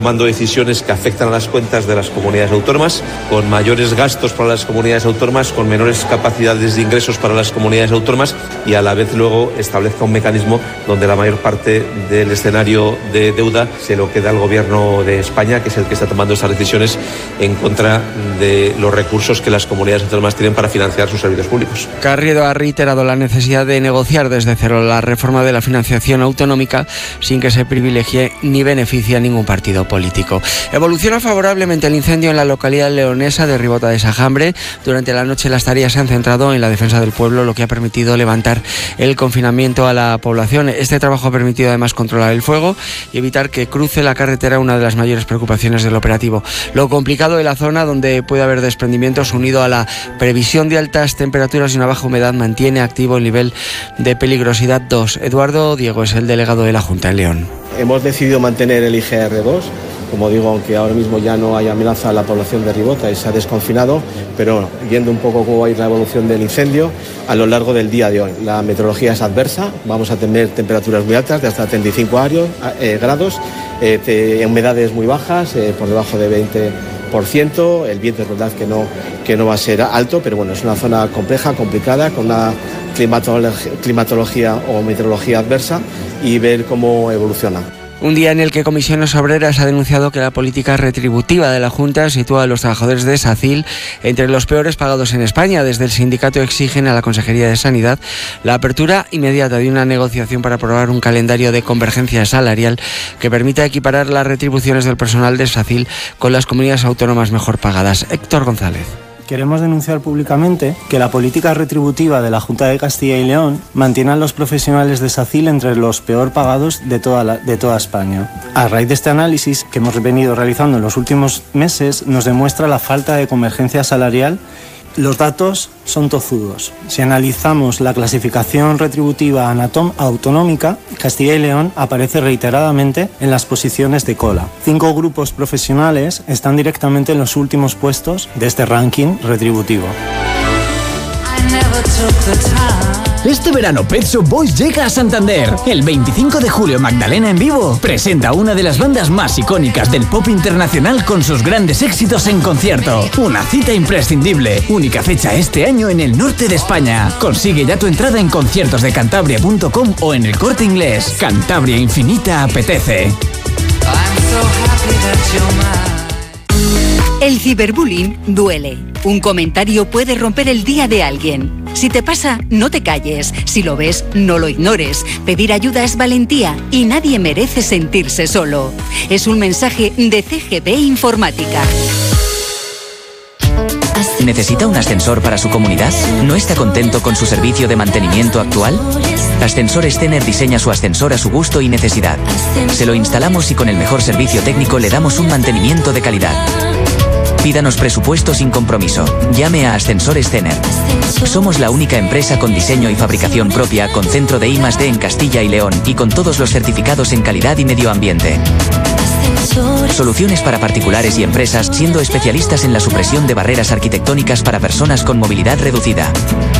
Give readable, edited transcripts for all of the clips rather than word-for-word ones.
tomando decisiones que afectan a las cuentas de las comunidades autónomas, con mayores gastos para las comunidades autónomas, con menores capacidades de ingresos para las comunidades autónomas y a la vez luego establezca un mecanismo donde la mayor parte del escenario de deuda se lo queda al Gobierno de España, que es el que está tomando estas decisiones en contra de los recursos que las comunidades autónomas tienen para financiar sus servicios públicos. Carriedo ha reiterado la necesidad de negociar desde cero la reforma de la financiación autonómica sin que se privilegie ni beneficie a ningún partido político. Evoluciona favorablemente el incendio en la localidad leonesa de Ribota de Sajambre. Durante la noche las tareas se han centrado en la defensa del pueblo, lo que ha permitido levantar el confinamiento a la población. Este trabajo ha permitido además controlar el fuego y evitar que cruce la carretera, una de las mayores preocupaciones del operativo. Lo complicado de la zona, donde puede haber desprendimientos, unido a la previsión de altas temperaturas y una baja humedad, mantiene activo el nivel de peligrosidad 2. Eduardo Diego es el delegado de la Junta en León. Hemos decidido mantener el IGR2. Como digo, aunque ahora mismo ya no hay amenaza a la población de Ribota y se ha desconfinado, pero viendo un poco cómo va a ir la evolución del incendio a lo largo del día de hoy. La meteorología es adversa, vamos a tener temperaturas muy altas, de hasta 35 grados, humedades muy bajas, por debajo de 20%. El viento es verdad que no va a ser alto, pero bueno, es una zona compleja, complicada, con una climatología o meteorología adversa, y ver cómo evoluciona. Un día en el que Comisiones Obreras ha denunciado que la política retributiva de la Junta sitúa a los trabajadores de SACIL entre los peores pagados en España. Desde el sindicato exigen a la Consejería de Sanidad la apertura inmediata de una negociación para aprobar un calendario de convergencia salarial que permita equiparar las retribuciones del personal de SACIL con las comunidades autónomas mejor pagadas. Héctor González. Queremos denunciar públicamente que la política retributiva de la Junta de Castilla y León mantiene a los profesionales de SACIL entre los peor pagados de toda España. A raíz de este análisis que hemos venido realizando en los últimos meses, nos demuestra la falta de convergencia salarial. Los datos son tozudos. Si analizamos la clasificación retributiva autonómica, Castilla y León aparece reiteradamente en las posiciones de cola. 5 grupos profesionales están directamente en los últimos puestos de este ranking retributivo. Este verano Pet Shop Boys llega a Santander. El 25 de julio Magdalena en vivo presenta una de las bandas más icónicas del pop internacional con sus grandes éxitos en concierto. Una cita imprescindible. Única fecha este año en el norte de España. Consigue ya tu entrada en conciertosdecantabria.com o en El Corte Inglés. Cantabria Infinita apetece. El ciberbullying duele. Un comentario puede romper el día de alguien. Si te pasa, no te calles. Si lo ves, no lo ignores. Pedir ayuda es valentía y nadie merece sentirse solo. Es un mensaje de CGP Informática. ¿Necesita un ascensor para su comunidad? ¿No está contento con su servicio de mantenimiento actual? Ascensores Stener diseña su ascensor a su gusto y necesidad. Se lo instalamos y con el mejor servicio técnico le damos un mantenimiento de calidad. Pídanos presupuesto sin compromiso. Llame a Ascensores Stener. Somos la única empresa con diseño y fabricación propia, con centro de I+D en Castilla y León y con todos los certificados en calidad y medio ambiente. Soluciones para particulares y empresas, siendo especialistas en la supresión de barreras arquitectónicas para personas con movilidad reducida.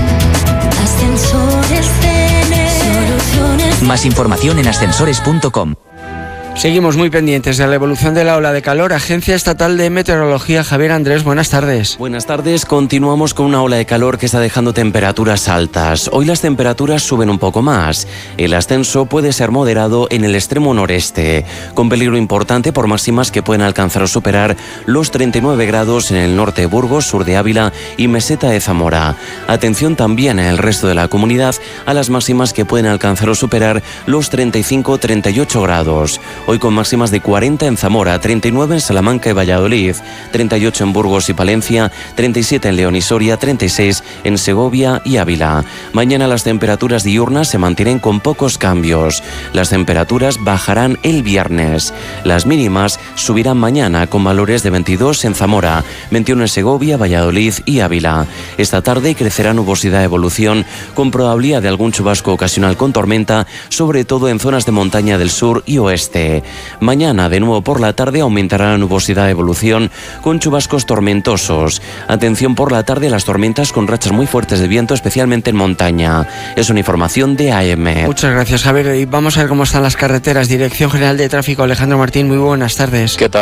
Más información en ascensores.com. Seguimos muy pendientes de la evolución de la ola de calor. Agencia Estatal de Meteorología, Javier Andrés, buenas tardes. Buenas tardes, continuamos con una ola de calor que está dejando temperaturas altas. Hoy las temperaturas suben un poco más. El ascenso puede ser moderado en el extremo noreste, con peligro importante por máximas que pueden alcanzar o superar los 39 grados en el norte de Burgos, sur de Ávila y meseta de Zamora. Atención también en el resto de la comunidad a las máximas que pueden alcanzar o superar los 35-38 grados. Hoy con máximas de 40 en Zamora, 39 en Salamanca y Valladolid, 38 en Burgos y Palencia, 37 en León y Soria, 36 en Segovia y Ávila. Mañana las temperaturas diurnas se mantienen con pocos cambios. Las temperaturas bajarán el viernes. Las mínimas subirán mañana con valores de 22 en Zamora, 21 en Segovia, Valladolid y Ávila. Esta tarde crecerá nubosidad de evolución con probabilidad de algún chubasco ocasional con tormenta, sobre todo en zonas de montaña del sur y oeste. tarde. Mañana, de nuevo por la tarde, aumentará la nubosidad de evolución con chubascos tormentosos. Atención por la tarde a las tormentas con rachas muy fuertes de viento, especialmente en montaña. Es una información de AEMET. Muchas gracias, Javier. Y vamos a ver cómo están las carreteras. Dirección General de Tráfico, Alejandro Martín, muy buenas tardes. ¿Qué tal?